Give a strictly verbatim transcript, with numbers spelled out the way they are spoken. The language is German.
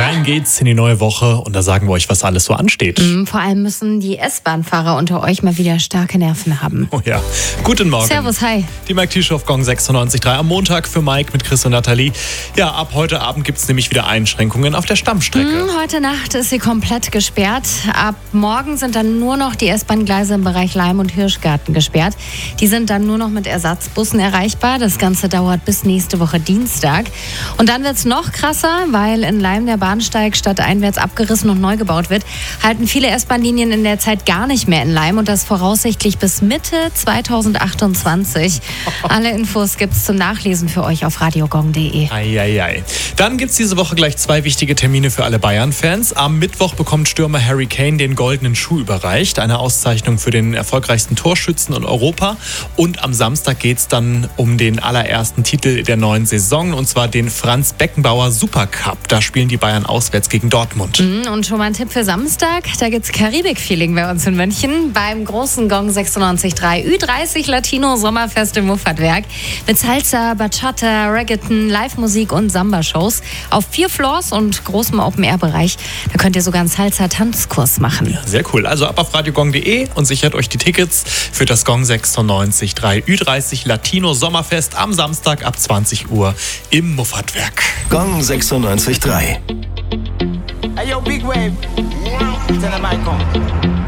Rein geht's in die neue Woche und da sagen wir euch, was alles so ansteht. Mhm, vor allem müssen die S-Bahn-Fahrer unter euch mal wieder starke Nerven haben. Oh ja. Guten Morgen. Servus, hi. Die Mike T-Show auf Gong sechsundneunzig Komma drei am Montag für Mike mit Chris und Nathalie. Ja, ab heute Abend gibt's nämlich wieder Einschränkungen auf der Stammstrecke. Mhm, heute Nacht ist sie komplett gesperrt. Ab morgen sind dann nur noch die S-Bahn-Gleise im Bereich Leim und Hirschgarten gesperrt. Die sind dann nur noch mit Ersatzbussen erreichbar. Das Ganze dauert bis nächste Woche Dienstag. Und dann wird's noch krasser, weil in Leim der Bahnsteig stadteinwärts abgerissen und neu gebaut wird, halten viele S-Bahn-Linien in der Zeit gar nicht mehr in Leim und das voraussichtlich bis Mitte zweitausendachtundzwanzig. Alle Infos gibt's zum Nachlesen für euch auf radiogong punkt de. Eieiei. Dann gibt's diese Woche gleich zwei wichtige Termine für alle Bayern-Fans. Am Mittwoch bekommt Stürmer Harry Kane den goldenen Schuh überreicht, eine Auszeichnung für den erfolgreichsten Torschützen in Europa. Und am Samstag geht's dann um den allerersten Titel der neuen Saison, und zwar den Franz Beckenbauer Supercup. Da spielen die Bayern auswärts gegen Dortmund. Und schon mal ein Tipp für Samstag, da gibt's Karibik-Feeling bei uns in München beim großen Gong sechsundneunzig Komma drei Ü dreißig Latino Sommerfest im Muffatwerk mit Salsa, Bachata, Reggaeton, Live-Musik und Samba-Shows auf vier Floors und großem Open-Air-Bereich. Da könnt ihr sogar einen Salsa-Tanzkurs machen. Ja, sehr cool. Also ab auf radiogong punkt de und sichert euch die Tickets für das Gong sechsundneunzig Komma drei Ü dreißig Latino Sommerfest am Samstag ab zwanzig Uhr im Muffatwerk. Gong sechsundneunzig Komma drei. Hey yo, Big Wave. Tell them I come.